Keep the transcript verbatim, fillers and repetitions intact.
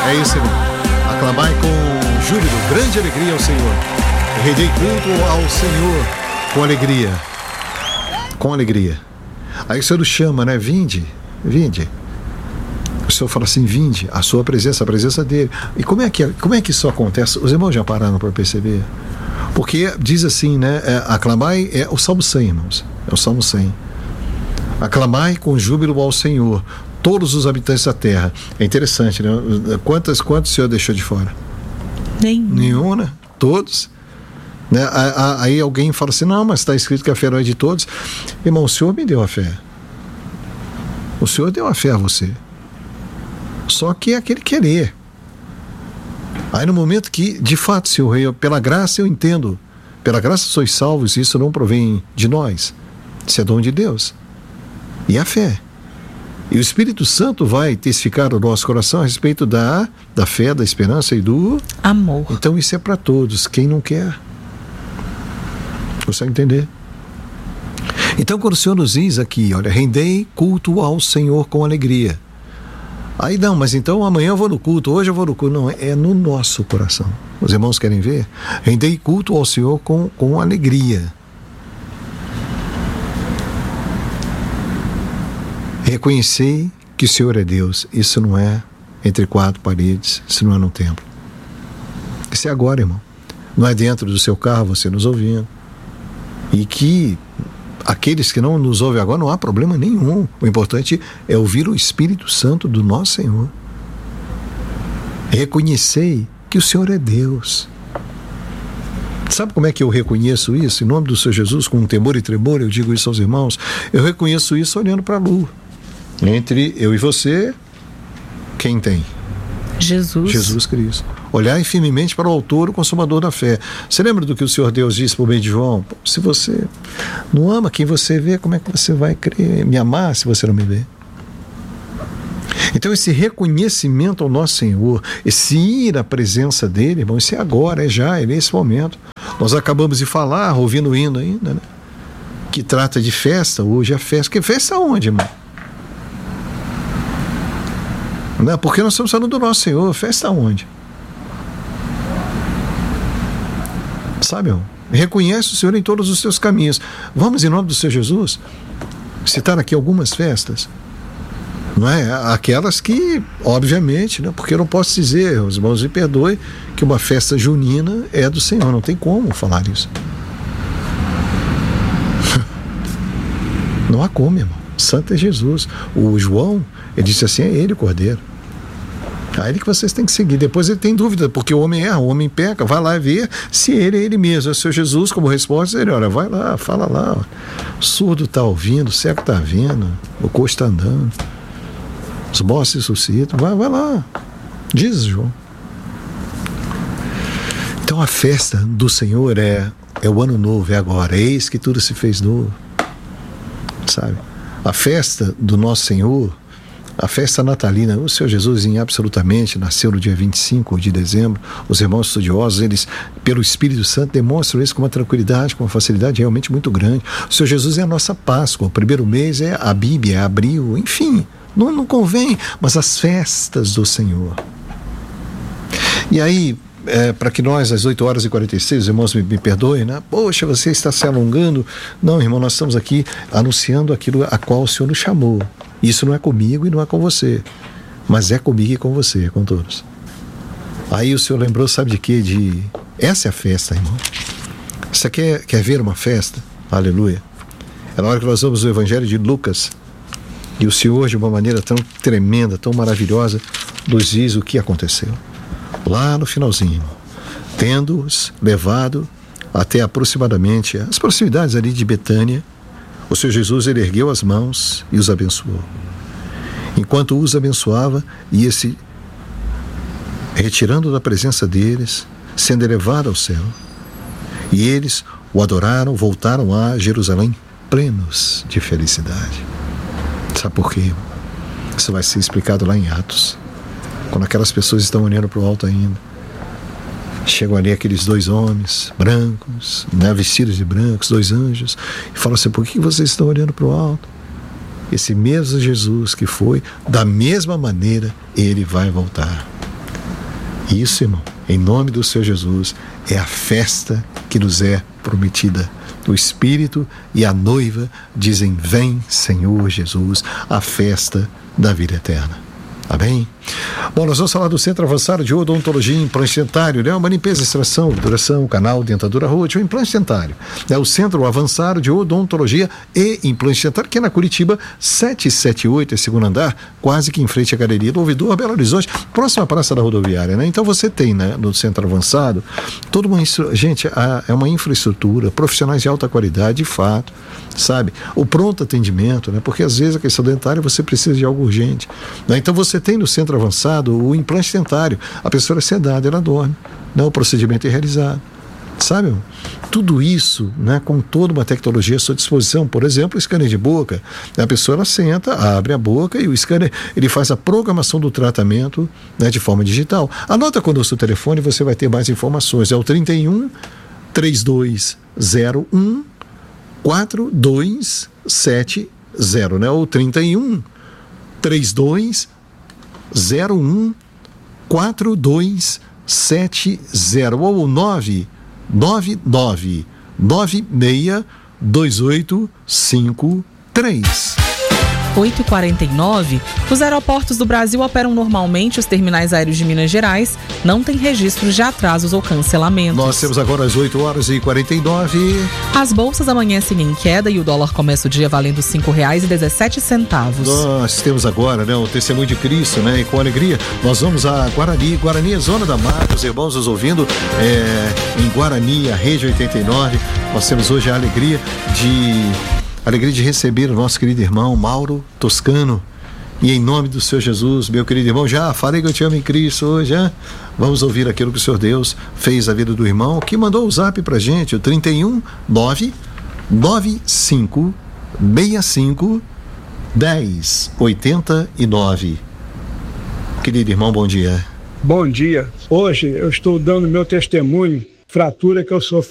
É isso, irmão. Aclamai com júbilo, grande alegria ao Senhor. Rendei culto ao Senhor com alegria. Com alegria. Aí o Senhor nos chama, né? Vinde, vinde. O Senhor fala assim, vinde, a sua presença, a presença dele. E como é que, como é que isso acontece? Os irmãos já pararam para perceber? Porque diz assim, né? É, aclamai é o Salmo cem, irmãos. É o Salmo cem. Aclamai com júbilo ao Senhor, todos os habitantes da terra. É interessante, né? Quantas, quantos o Senhor deixou de fora? Nenhum. Nenhum, né? Todos. Né? Aí alguém fala assim, não, mas está escrito que a fé não é de todos. Irmão, o Senhor me deu a fé. O Senhor deu a fé a você. Só que é aquele querer. Aí no momento que, de fato, Senhor, eu, pela graça eu entendo, pela graça sois salvos, isso não provém de nós, isso é dom de Deus. E a fé. E o Espírito Santo vai testificar o nosso coração a respeito da, da fé, da esperança e do amor. Então isso é para todos, quem não quer. Consegue entender? Então quando o Senhor nos diz aqui, olha, rendei culto ao Senhor com alegria. Aí não, mas então amanhã eu vou no culto, hoje eu vou no culto. Não, é no nosso coração. Os irmãos querem ver? Rendei culto ao Senhor com, com alegria. Reconhecei que o Senhor é Deus. Isso não é entre quatro paredes, isso não é no templo. Isso é agora, irmão. Não é dentro do seu carro, você nos ouvindo. E que aqueles que não nos ouvem agora, não há problema nenhum. O importante é ouvir o Espírito Santo do nosso Senhor. Reconhecei que o Senhor é Deus. Sabe como é que eu reconheço isso? Em nome do Senhor Jesus, com temor e tremor, eu digo isso aos irmãos. Eu reconheço isso olhando para a lua. Entre eu e você, quem tem? Jesus. Jesus Cristo. Olhar firmemente para o autor, o consumador da fé. Você lembra do que o Senhor Deus disse por meio de João? Se você não ama quem você vê, como é que você vai crer, me amar se você não me vê? Então esse reconhecimento ao nosso Senhor, esse ir à presença dele, irmão, isso é agora, é já, é nesse momento. Nós acabamos de falar, ouvindo o hino ainda, né? Que trata de festa, hoje é festa. Que festa onde, irmão? Não, porque nós estamos falando do nosso Senhor, festa onde? Sabe, irmão? Reconhece o Senhor em todos os seus caminhos. Vamos, em nome do Senhor Jesus, citar aqui algumas festas. Não é? Aquelas que, obviamente, né? Porque eu não posso dizer, os irmãos me perdoem, que uma festa junina é do Senhor. Não tem como falar isso. Não há como, irmão. Santo é Jesus. O João, ele disse assim, é ele o Cordeiro. É ele que vocês têm que seguir. Depois ele tem dúvida, porque o homem erra, o homem peca. Vai lá ver se ele é ele mesmo. É o Senhor Jesus, como resposta, ele, olha, vai lá, fala lá. Ó. O surdo está ouvindo, o cego está vendo, o coxo está andando, os mortos se suscitam. Vai, vai lá. Diz João. Então a festa do Senhor é, é o ano novo, é agora. Eis que tudo se fez novo. Sabe? A festa do nosso Senhor, a festa natalina, o Senhor Jesus em absolutamente nasceu no dia vinte e cinco de dezembro. Os irmãos estudiosos, eles, pelo Espírito Santo, demonstram isso com uma tranquilidade, com uma facilidade realmente muito grande. O Senhor Jesus é a nossa Páscoa, o primeiro mês é a Bíblia, é abril, enfim, não, não convém, mas as festas do Senhor. E aí, É, para que nós, às oito horas e quarenta e seis, os irmãos me, me perdoem, né? Poxa, você está se alongando. Não, irmão, nós estamos aqui anunciando aquilo a qual o Senhor nos chamou. Isso não é comigo e não é com você, mas é comigo e com você, é com todos. Aí o Senhor lembrou, sabe de quê? De... Essa é a festa, irmão. Você quer, quer ver uma festa? Aleluia. É na hora que nós vamos no Evangelho de Lucas, e o Senhor, de uma maneira tão tremenda, tão maravilhosa, nos diz o que aconteceu. Lá no finalzinho, tendo-os levado até aproximadamente as proximidades ali de Betânia, o Senhor Jesus, ele ergueu as mãos e os abençoou. Enquanto os abençoava, ia-se retirando da presença deles, sendo elevado ao céu. E eles o adoraram, voltaram a Jerusalém plenos de felicidade. Sabe por quê? Isso vai ser explicado lá em Atos. Quando aquelas pessoas estão olhando para o alto ainda, chegam ali aqueles dois homens brancos, né, vestidos de brancos, dois anjos, e falam assim, por que vocês estão olhando para o alto? Esse mesmo Jesus que foi, da mesma maneira, ele vai voltar. Isso, irmão, em nome do Senhor Jesus, é a festa que nos é prometida. O Espírito e a noiva dizem: vem, Senhor Jesus, a festa da vida eterna. Amém? Bom, nós vamos falar do Centro Avançado de Odontologia e Implante Dentário, né? Uma limpeza, extração, obturação, canal, dentadura roxa, o implante dentário. É o Centro Avançado de Odontologia e Implante Dentário, que é na Curitiba setecentos e setenta e oito, é segundo andar, quase que em frente à Galeria do Ouvidor, Belo Horizonte, próxima à Praça da Rodoviária, né? Então você tem, né, no Centro Avançado, toda uma, gente, a, é uma infraestrutura, profissionais de alta qualidade, de fato, sabe? O pronto atendimento, né? Porque às vezes a questão dentária você precisa de algo urgente, né? Então você tem no Centro Avançado o implante dentário. A pessoa é sedada, ela dorme, né? O procedimento é realizado, sabe? Tudo isso, né, com toda uma tecnologia à sua disposição. Por exemplo, o scanner de boca. A pessoa ela senta, abre a boca e o scanner ele faz a programação do tratamento, né, de forma digital. Anota conosco o telefone, você vai ter mais informações. É o trinta e um, trinta e dois zero um, quatro dois sete zero, né? O trinta e um, trinta e dois zero um, quatro dois sete zero ou nove nove nove nove seis dois oito cinco três. oito e quarenta e nove, os aeroportos do Brasil operam normalmente, os terminais aéreos de Minas Gerais não têm registros de atrasos ou cancelamentos. Nós temos agora as oito horas e quarenta e nove. As bolsas amanhecem em queda e o dólar começa o dia valendo cinco reais e dezessete centavos. Nós temos agora, né, o Testemunho de Cristo, né, e com alegria nós vamos a Guarani. Guarani é Zona da Mata, os irmãos nos ouvindo é, em Guarani, a Rede oitenta e nove. Nós temos hoje a alegria de... alegria de receber o nosso querido irmão Mauro Toscano. E em nome do Senhor Jesus, meu querido irmão, já falei que eu te amo em Cristo hoje, hein? Vamos ouvir aquilo que o Senhor Deus fez na vida do irmão, que mandou o zap pra gente, o trinta e um, nove nove cinco seis cinco um zero oito nove. Querido irmão, bom dia. Bom dia. Hoje eu estou dando meu testemunho, fratura que eu sofri